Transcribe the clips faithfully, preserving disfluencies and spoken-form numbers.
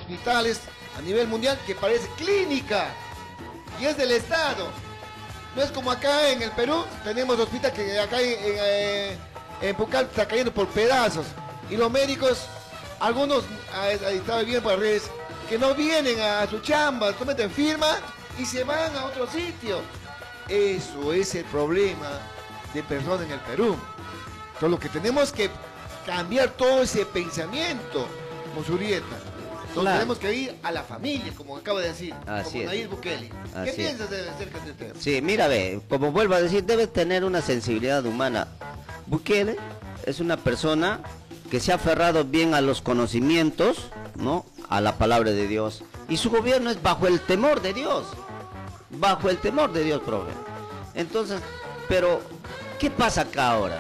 hospitales a nivel mundial que parece clínica y es del Estado. No es como acá en el Perú, tenemos hospital que acá en, en, eh, en Pucal está cayendo por pedazos. Y los médicos, algunos, ahí estaba bien por las redes, que no vienen a su chamba, solamente firman y se van a otro sitio. Eso es el problema de personas en el Perú. Entonces lo que tenemos que cambiar todo ese pensamiento, Mosurieta. Entonces Claro. tenemos que ir a la familia, como acaba de decir, Así como es. Nayib Bukele. Así ¿Qué es. piensas de acerca de usted? Sí, mira, ve, como vuelvo a decir, debe tener una sensibilidad humana. Bukele es una persona que se ha aferrado bien a los conocimientos, ¿no? A la palabra de Dios. Y su gobierno es bajo el temor de Dios. Bajo el temor de Dios, profe. Entonces, pero, ¿qué pasa acá ahora?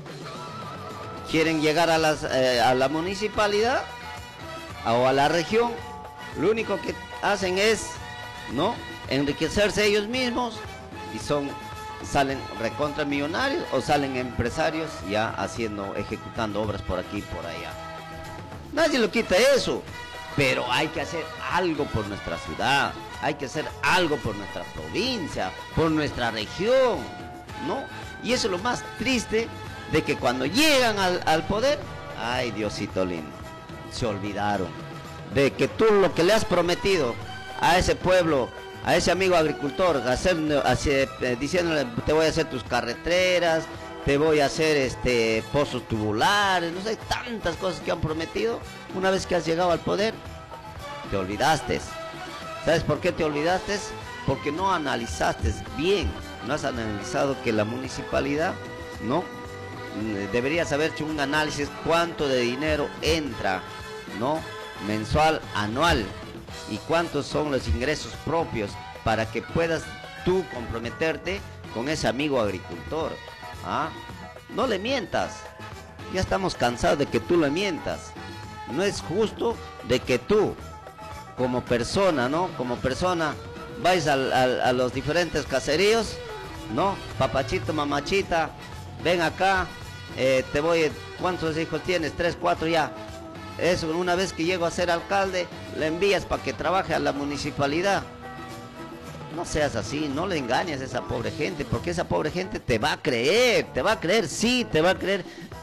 Quieren llegar a, las, eh, a la municipalidad o a la región, lo único que hacen es, ¿no?, enriquecerse ellos mismos y son, salen recontra millonarios o salen empresarios ya haciendo, ejecutando obras por aquí y por allá. Nadie lo quita eso, pero hay que hacer algo por nuestra ciudad, hay que hacer algo por nuestra provincia, por nuestra región, ¿no? Y eso es lo más triste, de que cuando llegan al, al poder, ay, Diosito lindo, se olvidaron de que tú lo que le has prometido a ese pueblo, a ese amigo agricultor, hacer, hacer, eh, diciéndole, te voy a hacer tus carreteras, te voy a hacer este pozos tubulares, no sé, tantas cosas que han prometido. Una vez que has llegado al poder, te olvidaste. ¿Sabes por qué te olvidaste? Porque no analizaste bien, no has analizado que la municipalidad, ¿no?, deberías haber hecho un análisis cuánto de dinero entra, ¿no?, mensual, anual, y cuántos son los ingresos propios para que puedas tú comprometerte con ese amigo agricultor. ¿Ah? No le mientas. Ya estamos cansados de que tú le mientas. No es justo de que tú, como persona, ¿no?, como persona, vais al, al, a los diferentes caseríos, ¿no? Papachito, mamachita, ven acá, eh, te voy, ¿cuántos hijos tienes? Tres, cuatro ya. Eso, una vez que llego a ser alcalde, le envías para que trabaje a la municipalidad. No seas así, no le engañes a esa pobre gente, porque esa pobre gente te va a creer, te va a creer, sí, te va a creer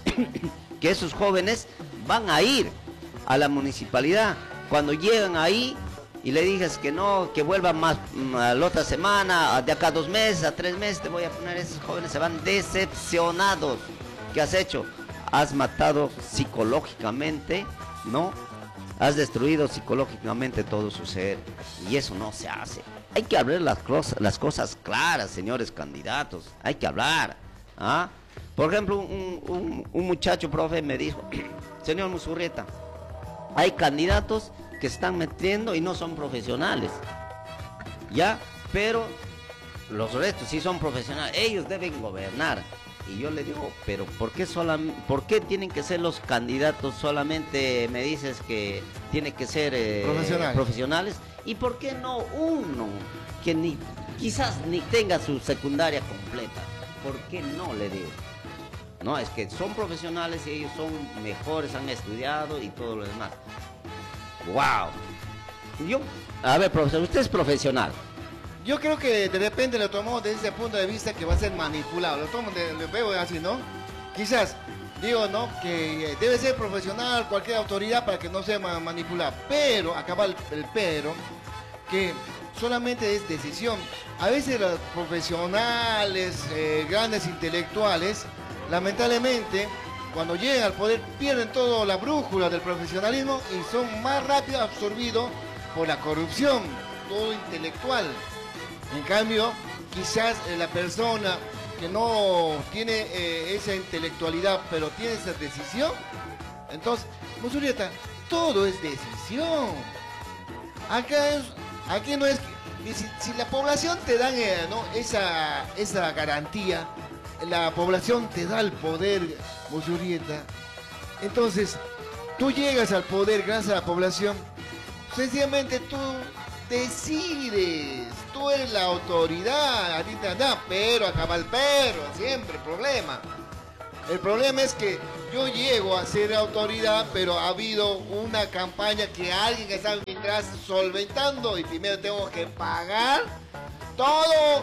que esos jóvenes van a ir a la municipalidad. Cuando llegan ahí y le dices que no, que vuelvan más a la otra semana, de acá a dos meses, a tres meses, te voy a poner, esos jóvenes se van decepcionados. ¿Qué has hecho? Has matado psicológicamente, ¿no? Has destruido psicológicamente todo su ser. Y eso no se hace. Hay que hablar las, cosas, las cosas claras, señores candidatos. Hay que hablar. ¿Ah? Por ejemplo, un, un, un muchacho, profe, me dijo, señor Musurrieta, hay candidatos que se están metiendo y no son profesionales. ¿Ya? Pero los restos sí son profesionales. Ellos deben gobernar. Y yo le digo, pero ¿por qué, solam- ¿por qué tienen que ser los candidatos solamente, me dices que tiene que ser eh, Profesionales. profesionales? ¿Y por qué no uno que ni quizás ni tenga su secundaria completa? ¿Por qué no, le digo? No, es que son profesionales y ellos son mejores, han estudiado y todo lo demás. ¡Wow! Yo, a ver, profesor, usted es profesional. Yo creo que de repente lo tomamos desde ese punto de vista que va a ser manipulado. Lo tomo, de, lo veo así, ¿no? Quizás, digo, ¿no?, que eh, debe ser profesional cualquier autoridad para que no sea ma- manipulado. Pero, acaba el, el pero, que solamente es decisión. A veces los profesionales, eh, grandes intelectuales, lamentablemente, cuando llegan al poder pierden toda la brújula del profesionalismo y son más rápido absorbidos por la corrupción, todo intelectual. En cambio, quizás eh, la persona que no tiene eh, esa intelectualidad, pero tiene esa decisión, entonces, Musurrieta, todo es decisión. Acá es, aquí no es, y si, si la población te da eh, ¿no?, esa, esa garantía, la población te da el poder, Musurrieta, entonces, tú llegas al poder gracias a la población, sencillamente tú decides, tú eres la autoridad, a ti te da, pero acaba el perro, siempre problema. El problema es que yo llego a ser autoridad, pero ha habido una campaña que alguien está detrás solventando y primero tengo que pagar todo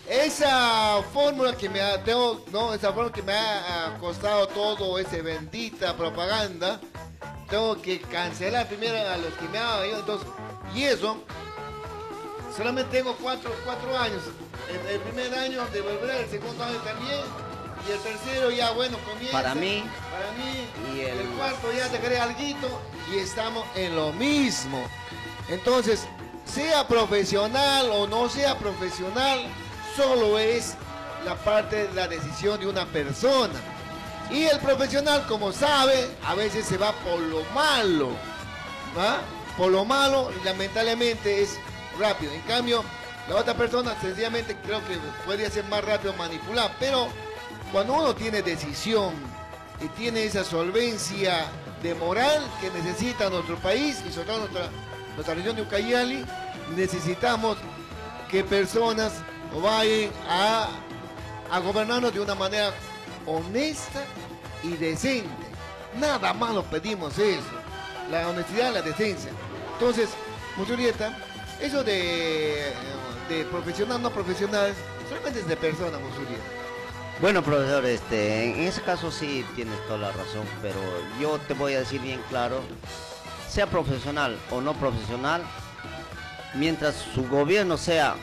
esa fórmula que me ha, tengo, no, esa fórmula que me ha, ha costado todo ese bendita propaganda. Tengo que cancelar primero a los que me han ido, entonces, y eso, solamente tengo cuatro, cuatro años. El, el primer año devolveré, el segundo año también, y el tercero ya, bueno, comienza. Para mí. Para mí, Y el... el cuarto ya te creé alguito, y estamos en lo mismo. Entonces, sea profesional o no sea profesional, solo es la parte de la decisión de una persona. Y el profesional, como sabe, a veces se va por lo malo, ¿va? Por lo malo, y lamentablemente es rápido. En cambio, la otra persona sencillamente creo que podría ser más rápido manipular. Pero cuando uno tiene decisión y tiene esa solvencia de moral que necesita nuestro país y sobre todo nuestra, nuestra región de Ucayali, necesitamos que personas vayan a, a gobernarnos de una manera honesta y decente. Nada más lo pedimos eso, la honestidad, la decencia. Entonces, Musurieta, eso de, de profesional, no profesional, solamente es de persona, Musurieta. Bueno, profesor, este, en ese caso sí tienes toda la razón, pero yo te voy a decir bien claro, sea profesional o no profesional, mientras su gobierno sea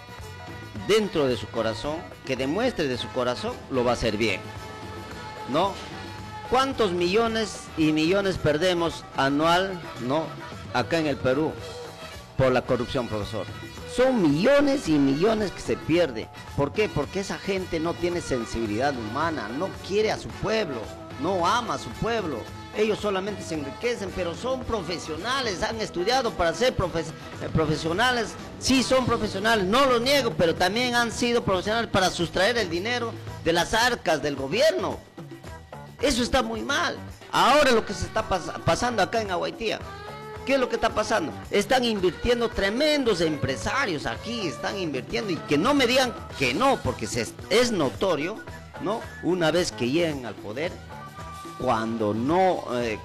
dentro de su corazón, que demuestre de su corazón, lo va a hacer bien, ¿no? ¿Cuántos millones y millones perdemos anual, ¿no? Acá en el Perú por la corrupción, profesor. Son millones y millones que se pierde. ¿Por qué? Porque esa gente no tiene sensibilidad humana, no quiere a su pueblo, no ama a su pueblo. Ellos solamente se enriquecen, pero son profesionales, han estudiado para ser profe profesionales. Sí, son profesionales, no lo niego, pero también han sido profesionales para sustraer el dinero de las arcas del gobierno. Eso está muy mal. Ahora lo que se está pas pasando acá en Aguaitía, ¿qué es lo que está pasando? Están invirtiendo tremendos empresarios aquí, están invirtiendo, y que no me digan que no, porque se, es notorio, ¿no? Una vez que lleguen al poder, cuando no, eh,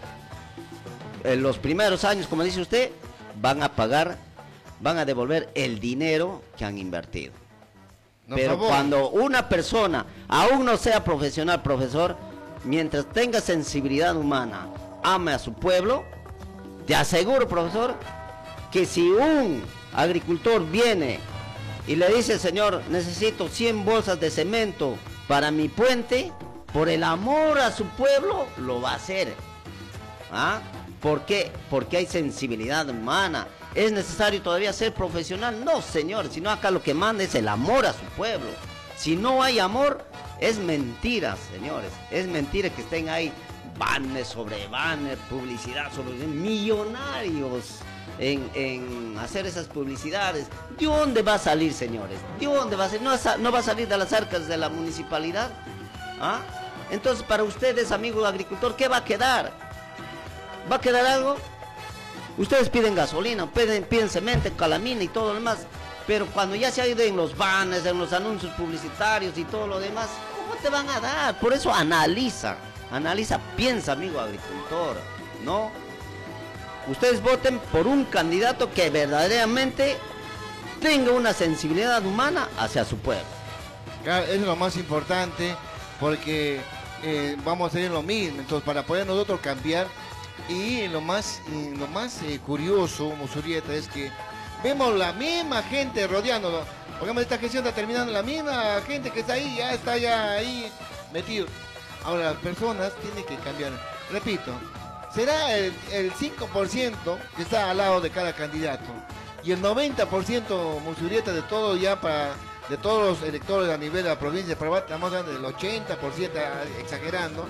en los primeros años, como dice usted, van a pagar, van a devolver el dinero que han invertido. No, pero favor. Cuando una persona, aún no sea profesional, profesor, mientras tenga sensibilidad humana, ame a su pueblo, te aseguro, profesor, que si un agricultor viene y le dice, señor, necesito cien bolsas de cemento para mi puente, por el amor a su pueblo, lo va a hacer. ¿Ah? ¿Por qué? Porque hay sensibilidad humana. ¿Es necesario todavía ser profesional? No, señor, sino acá lo que manda es el amor a su pueblo. Si no hay amor, es mentira, señores. Es mentira que estén ahí banners sobre banners, publicidad sobre millonarios en, en hacer esas publicidades. ¿De dónde va a salir, señores? ¿De dónde va a salir? ¿No, no va a salir de las arcas de la municipalidad? ¿Ah? Entonces, para ustedes, amigo agricultor, ¿qué va a quedar? ¿Va a quedar algo? Ustedes piden gasolina, piden, piden cemento, calamina y todo lo demás, pero cuando ya se ha ido en los banners, en los anuncios publicitarios y todo lo demás, ¿cómo te van a dar? Por eso analiza, analiza, piensa, amigo agricultor, ¿no? Ustedes voten por un candidato que verdaderamente tenga una sensibilidad humana hacia su pueblo. Claro, eso es lo más importante, porque eh, vamos a hacer lo mismo. Entonces, para poder nosotros cambiar, y lo más, y lo más eh, curioso, Musurieta, es que vemos la misma gente rodeándonos. Por ejemplo, esta gestión está terminando, la misma gente que está ahí, ya está ya ahí metido. Ahora, las personas tienen que cambiar. Repito, será el, el cinco por ciento que está al lado de cada candidato, y el noventa por ciento, Musurieta, de todo ya para... de todos los electores a nivel de la provincia de Paraguay, estamos hablando del ochenta por ciento, exagerando,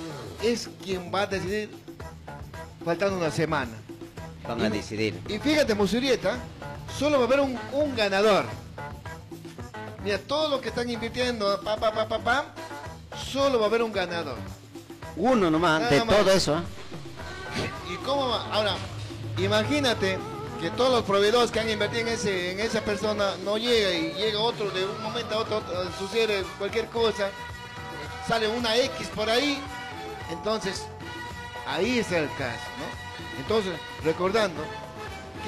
es quien va a decidir faltando una semana. Van a decidir. Y fíjate, Musurieta, solo va a haber un, un ganador. Mira, todos los que están invirtiendo, pa, pa, pa, pa, pa, solo va a haber un ganador. Uno nomás, Nada de más. todo eso. ¿eh? ¿Y cómo va? Ahora, imagínate que todos los proveedores que han invertido en, ese, en esa persona no llega, y llega otro de un momento a otro, otro, sucede cualquier cosa, sale una X por ahí, entonces ahí está el caso, ¿no? Entonces, recordando